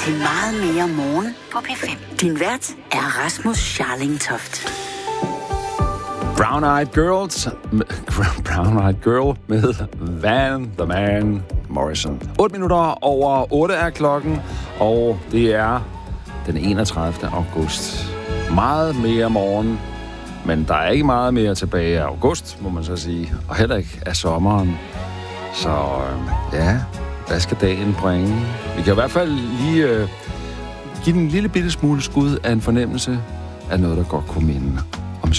til Meget mere morgen på P5. Din vært er Rasmus Scharling-Toft. Brown Eyed Girl med Van the Man Morrison. 8 minutter over 8 er klokken, og det er den 31. august. Meget mere morgen, men der er ikke meget mere tilbage af august, må man så sige, og heller ikke af sommeren. Så ja, hvad skal dagen bringe? Vi kan i hvert fald lige give den en lille bitte smule skud af en fornemmelse af noget, der godt kunne minde